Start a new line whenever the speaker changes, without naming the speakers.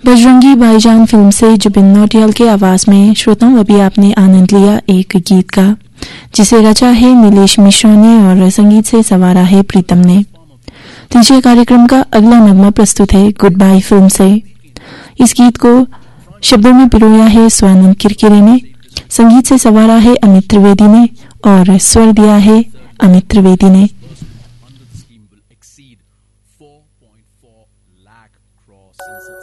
बजरंगी भाईजान फिल्म से जुबिन नौटियाल के आवाज में श्रोताओं अभी आपने आनंद लिया एक गीत का, जिसे रचा है नीलेश मिश्रा ने और संगीत से संवारा है प्रीतम ने। तीसरे कार्यक्रम का अगला नगमा प्रस्तुत है गुड बाय फिल्म से। इस गीत को शब्दों में पिरोया है स्वानंद किरकिरे ने, संगीत से संवारा है अमित त्रिवेदी ने और स्वर दिया है अमित त्रिवेदी ने।